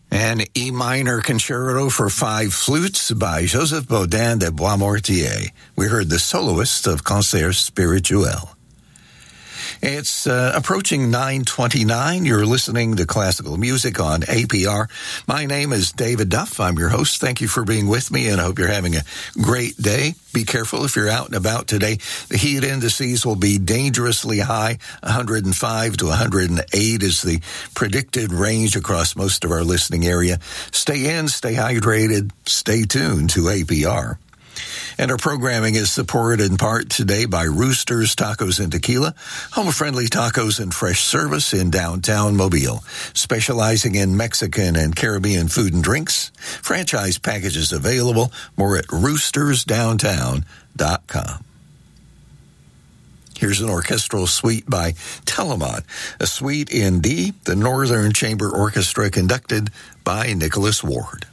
An E minor concerto for 5 flutes by Joseph Baudin de Boismortier. We heard the soloist of Concert Spirituel. It's approaching 9:29. You're listening to classical music on APR. My name is David Duff. I'm your host. Thank you for being with me, and I hope you're having a great day. Be careful if you're out and about today. The heat indices will be dangerously high. 105 to 108 is the predicted range across most of our listening area. Stay in, stay hydrated, stay tuned to APR. And our programming is supported in part today by Roosters Tacos and Tequila, home-friendly tacos and fresh service in downtown Mobile, specializing in Mexican and Caribbean food and drinks. Franchise packages available. More at roostersdowntown.com. Here's an orchestral suite by Telemann, a suite in D, the Northern Chamber Orchestra conducted by Nicholas Ward.